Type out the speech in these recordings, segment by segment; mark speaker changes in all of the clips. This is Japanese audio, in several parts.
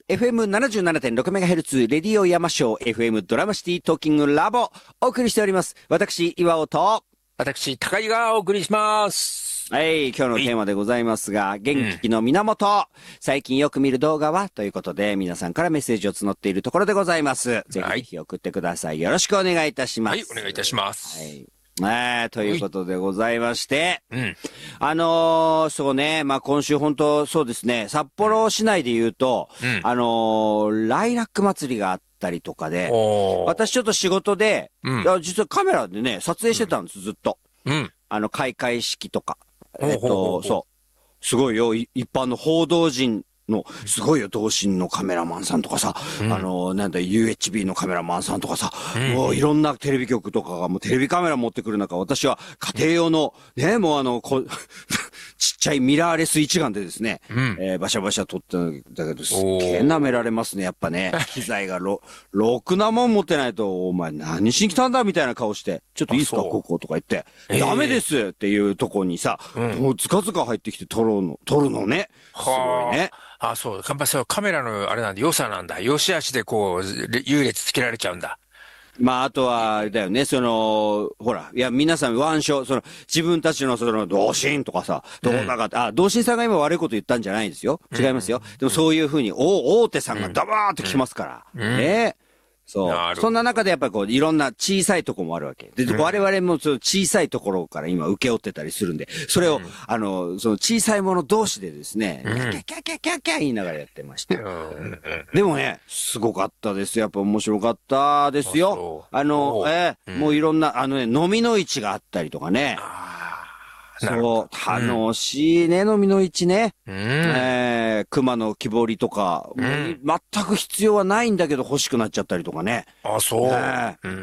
Speaker 1: FM77.6MHz レディオ山椒 FM ドラマシティトーキングラボお送りしております。私、岩尾と、
Speaker 2: 私、高井がお送りします。
Speaker 1: はい、今日のテーマでございますが、元気の源、最近よく見る動画はということで、皆さんからメッセージを募っているところでございます。ぜひぜひ送ってください。よろしくお願いいたします。
Speaker 2: はい、お願いいたします。
Speaker 1: はい。ということでございまして、
Speaker 2: うん。
Speaker 1: そうね、まあ今週本当そうですね、札幌市内で言うと、ライラック祭りがあったりとかで、私ちょっと仕事で、実はカメラでね、撮影してたんです、ずっと。開会式とか。そう。すごいよ、一般の報道陣の、すごいよ、同心のカメラマンさんとかさ、UHB のカメラマンさんとかさ、もういろんなテレビ局とかがもうテレビカメラ持ってくる中、私は家庭用の、ね、もうちっちゃいミラーレス一眼でですね、バシャバシャ撮ったんだけど、すっげえ舐められますね、やっぱね。機材がろくなもん持ってないと、お前何しに来たんだみたいな顔して、ちょっといいですか、こことか言って、ダメですっていうとこにさ、もうずかずか入ってきて撮るのね。すごいね。
Speaker 2: あ、そう。カメラのあれなんで、良さなんだ。良し悪しでこう、優劣つけられちゃうんだ。
Speaker 1: まあ、あとは、あれだよね、ほら、いや、皆さん、腕章、自分たちの、同心とかさ、同心さんが今悪いこと言ったんじゃないんですよ。違いますよ。でもそういうふうに、大手さんがダバーって来ますから。ね。そう。そんな中でやっぱりこう、いろんな小さいとこもあるわけ。で、我々もその小さいところから今受け負ってたりするんで、それを、その小さいもの同士でですね、キャッキャッキャッキャッキャッ言いながらやってました。でもね、すごかったです。やっぱ面白かったですよ。もういろんな、飲みの市があったりとかね。そう、楽しいね、飲みの市ね。熊の木彫りとか、全く必要はないんだけど欲しくなっちゃったりとかね。
Speaker 2: あ、そう。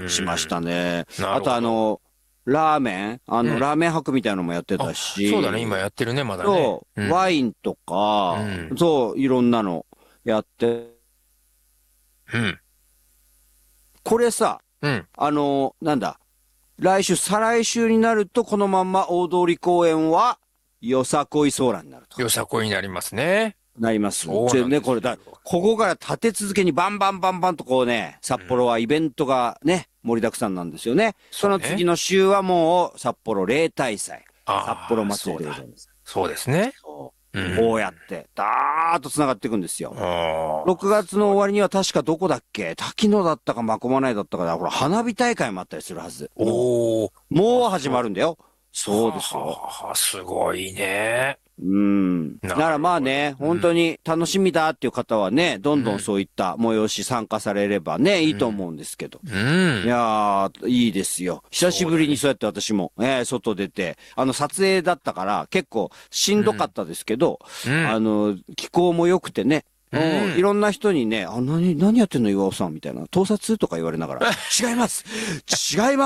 Speaker 1: しましたね。あとラーメンラーメン博みたいなのもやってたし。
Speaker 2: そうだね、今やってるね、まだね。
Speaker 1: そう、ワインとか、そう、いろんなのやって。これさ、なんだ。再来週になると、このまんま大通公園は、よさこいソーラになると。
Speaker 2: よさこいになりますね。
Speaker 1: なります。ね、ここから立て続けにバンバンバンバンとこうね、札幌はイベントがね、盛りだくさんなんですよね。その次の週はもう、札幌例大祭。札幌祭りでございます。
Speaker 2: そうですね。
Speaker 1: こうやって、ダーッと繋がっていくんですよ。6月の終わりには確かどこだっけ、滝野だったか真駒内だったか、ほら、花火大会もあったりするはず。もう始まるんだよ。そうですよ。
Speaker 2: すごいね。
Speaker 1: だからまあね、本当に楽しみだっていう方はね、どんどんそういった催し参加されればね、いいと思うんですけど。いやー、いいですよ。久しぶりにそうやって私も、外出て、撮影だったから結構しんどかったですけど、気候も良くてね、いろんな人にね、何やってんの岩尾さんみたいな、盗撮とか言われながら、違います